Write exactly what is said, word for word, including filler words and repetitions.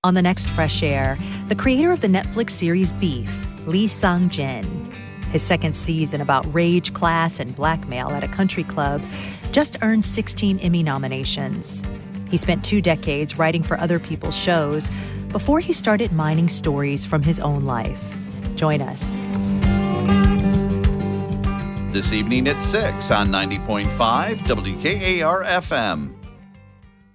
On the next Fresh Air, the creator of the Netflix series Beef, Lee Sang-jin. His second season about rage, class, and blackmail at a country club just earned sixteen Emmy nominations. He spent two decades writing for other people's shows before he started mining stories from his own life. Join us. This evening at six on ninety point five W K A R F M.